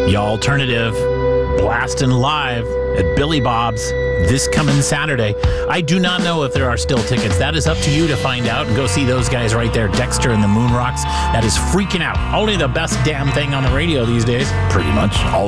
The Alternative blasting live at Billy Bob's this coming Saturday. I do not know if there are still tickets. That is up to you to find out and go see those guys right there, Dexter and the Moonrocks. That is freaking out. Only the best damn thing on the radio these days, pretty much.